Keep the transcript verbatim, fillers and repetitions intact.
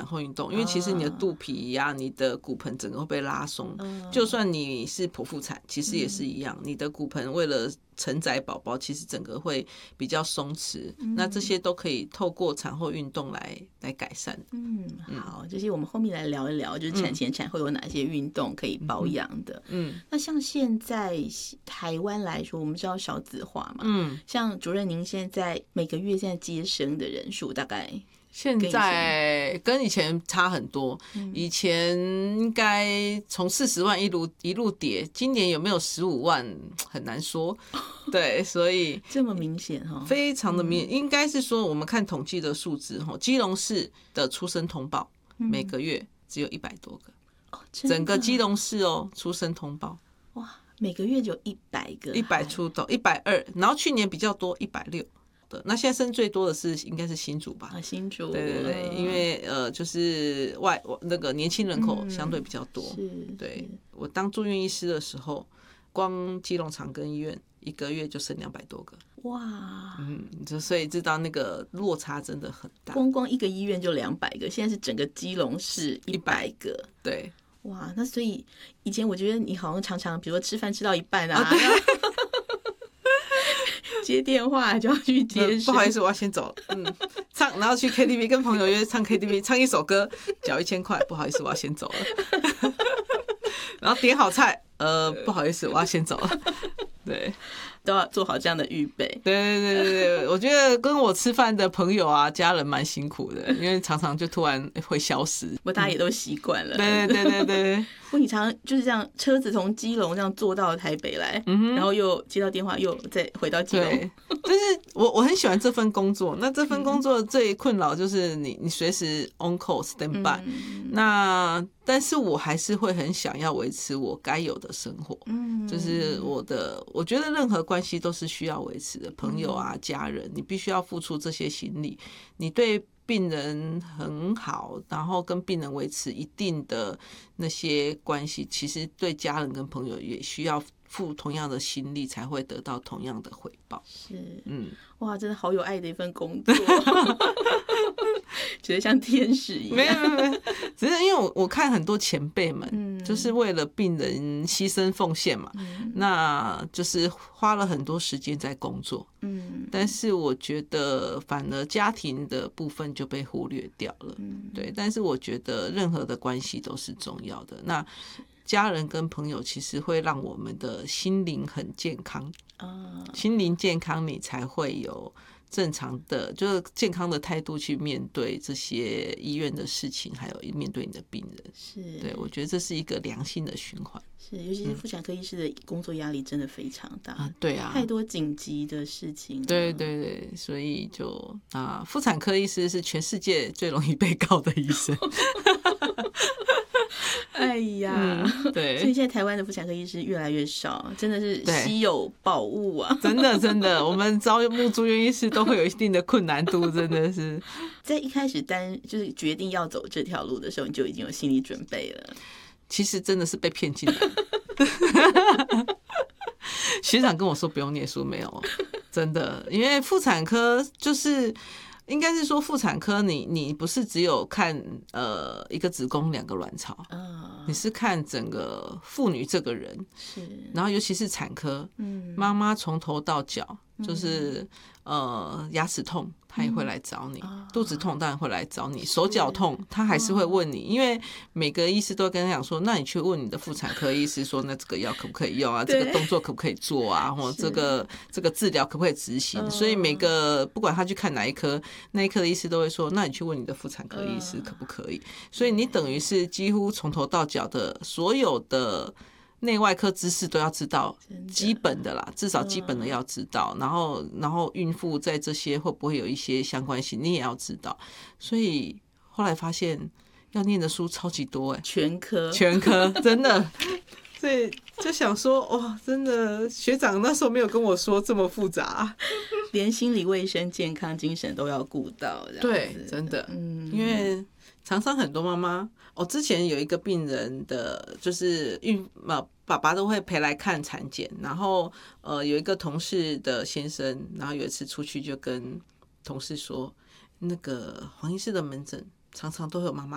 后运动，因为其实你的肚皮呀、啊、你的骨盆整个会被拉松，就算你是剖腹产，其实也是一样，你的骨盆为了承载宝宝，其实整个会比较松弛，那这些都可以透过产后运动来来改善。 嗯，好，这些我们后面来聊一聊，就是产前产后有哪些运动可以保养的。嗯，那像现在台湾来说，我们知道少子化嘛，嗯，像主任您现在每个月现在接生的人数大概？ 现在跟以前差很多，以前应该从四十万一路一路跌，今年有没有十五万很难说。对，所以这么明显哈， 非常的明显。应该是说我们看统计的数字哈，基隆市的出生通报每个月只有一百多个， 哦， 整个基隆市哦出生通报， 哇，每个月就一百个， 一百出头，一百二，然后去年比较多一百六。那现在生最多的是应该是新竹吧？ 啊，新竹， 对对对，因为呃，就是外那个年轻人口相对比较多。 嗯、 对，我当住院医师的时候，光基隆长庚医院一个月就生两百多个。 哇， 嗯，就所以知道那个落差真的很大。 光光一个医院就两百个，现在是整个基隆市一百个。 对， 哇，那所以以前我觉得你好像常常，比如说吃饭吃到一半啊。啊接电话就要去接， 不好意思，我要先走。嗯，唱，然后去 K T V 跟朋友约唱 K T V， 唱一首歌，缴一千块。不好意思，我要先走了。然后点好菜，呃，不好意思，我要先走了。对， 都要做好这样的预备。 对对对对对，我觉得跟我吃饭的朋友啊、家人蛮辛苦的，因为常常就突然会消失。不过大家也都习惯了。 对对对对对。 不过你常常就是这样，车子从基隆这样坐到台北来，嗯、然后又接到电话，又再回到基隆。 对，就是我我很喜欢这份工作。那这份工作最困扰就是你你随时 on call stand by、嗯。那但是我还是会很想要维持我该有的生活。嗯，就是我的，我觉得任何关系都是需要维持的，朋友啊、家人，你必须要付出这些心力。你对病人很好，然后跟病人维持一定的那些关系，其实对家人跟朋友也需要付同样的心力，才会得到同样的回报。 是， 嗯， 哇，真的好有爱的一份工作，觉得像天使一样。 没有没有，只是因为我我看很多前辈们，嗯、就是为了病人牺牲奉献嘛、嗯，那就是花了很多时间在工作。嗯，但是我觉得反而家庭的部分就被忽略掉了。嗯，对，但是我觉得任何的关系都是重要的。那家人跟朋友其实会让我们的心灵很健康。啊，心灵健康，你才会有正常的，就是健康的态度去面对这些医院的事情，还有面对你的病人。 是， 对，我觉得这是一个良性的循环。 是，尤其是妇产科医师的工作压力真的非常大。 啊，对啊， 太多紧急的事情。 对对对，所以就啊，妇产科医师是全世界最容易被告的医生。 哎呀、 嗯，对， 所以现在台湾的妇产科医师越来越少，真的是稀有宝物啊！ 真的真的，我们招募住院医师都会有一定的困难度，真的是。 在一开始单就是决定要走这条路的时候，你就已经有心理准备了。 其实真的是被骗进来。学长跟我说不用念书，没有，真的，因为妇产科就是。应该是说妇产科你，你你不是只有看呃一个子宫两个卵巢，哦、你是看整个妇女这个人， 是， 然后尤其是产科，嗯，妈妈从头到脚就是、嗯、呃牙齿痛，她也会来找你、嗯，肚子痛当然会来找你，手脚痛她还是会问你，因为每个医师都跟他讲说，那你去问你的妇产科医师说，那这个药可不可以用啊？这个动作可不可以做啊？或这个这个治疗可不可以执行？嗯、所以每个不管他去看哪一科。那一科的医师都会说，那你去问你的妇产科医师可不可以？所以你等于是几乎从头到脚的所有的内外科知识都要知道，基本的啦，至少基本的要知道。然后，然后孕妇在这些会不会有一些相关性，你也要知道。所以后来发现要念的书超级多哎、欸， 全科全科真的。所以就想说，哇，真的学长那时候没有跟我说这么复杂， 连心理卫生、健康、精神都要顾到。 对，真的，嗯，因为常常很多妈妈，哦，之前有一个病人的，就是孕爸爸都会陪来看产检，然后呃有一个同事的先生，然后有一次出去就跟同事说，那个黄医师的门诊常常都会有妈妈